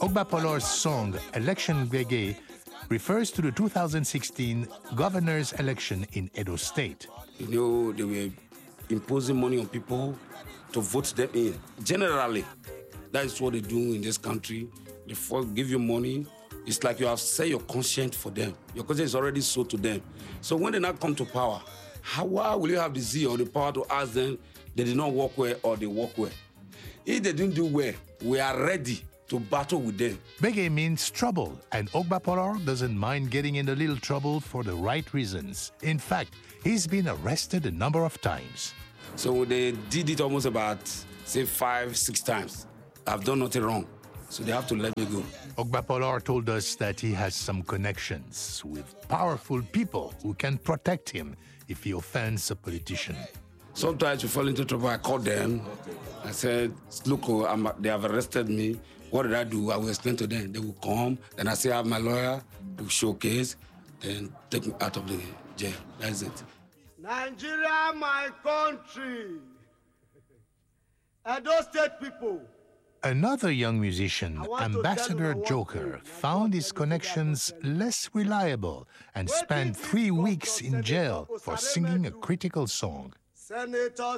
Ogbapolor's song Election Gbege refers to the 2016 governor's election in Edo State. You know, they were imposing money on people to vote them in. Generally, that is what they do in this country. They first give you money. It's like you have set your conscience for them. Your conscience is already sold to them. So when they now come to power, why will you have the zeal or the power to ask them they did not work well or they work well? If they didn't do well, we are ready to battle with them. Gbege means trouble, and Ogbapolor doesn't mind getting in a little trouble for the right reasons. In fact, he's been arrested a number of times. So they did it almost about, say, 5-6 times. I've done nothing wrong, so they have to let me go. Ogbapolor told us that he has some connections with powerful people who can protect him if he offends a politician. Sometimes we fall into trouble. I called them. I said, look, they have arrested me. What did I do? I will explain to them. They will come. Then I say, I have my lawyer. They will showcase. Then take me out of the jail. That's it. Nigeria, my country. Edo State people. Another young musician, Ambassador Joker, found his connections less reliable and spent 3 weeks in jail for singing a critical song. Senator